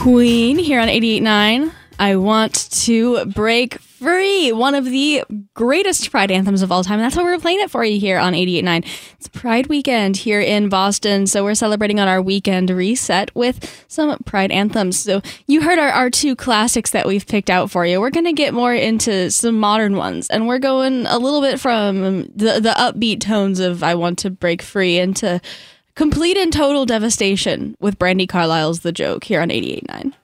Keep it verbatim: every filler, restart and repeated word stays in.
Queen here on eighty-eight point nine. I Want to Break Free, one of the greatest Pride anthems of all time. And that's why we're playing it for you here on eighty-eight point nine. It's Pride weekend here in Boston, so we're celebrating on our weekend reset with some Pride anthems. So you heard our, our two classics that we've picked out for you. We're going to get more into some modern ones, and we're going a little bit from the, the upbeat tones of I Want to Break Free into complete and total devastation with Brandi Carlile's The Joke here on eighty-eight point nine.